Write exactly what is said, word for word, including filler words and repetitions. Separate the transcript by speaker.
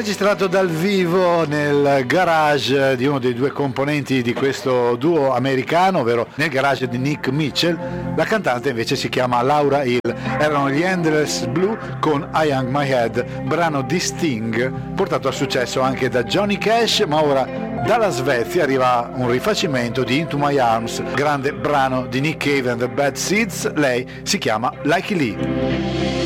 Speaker 1: registrato dal vivo nel garage di uno dei due componenti di questo duo americano, ovvero nel garage di Nick Mitchell. La cantante invece si chiama Laura Hill. Erano gli Endless Blue con I Hang My Head, brano di Sting, portato a successo anche da Johnny Cash, ma ora dalla Svezia arriva un rifacimento di Into My Arms, grande brano di Nick Cave and the Bad Seeds. Lei si chiama Likey Lee.